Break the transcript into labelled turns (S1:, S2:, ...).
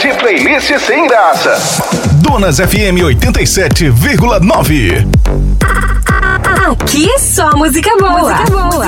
S1: de playlist sem graça.
S2: Donas FM 87,9.
S3: Aqui só música boa.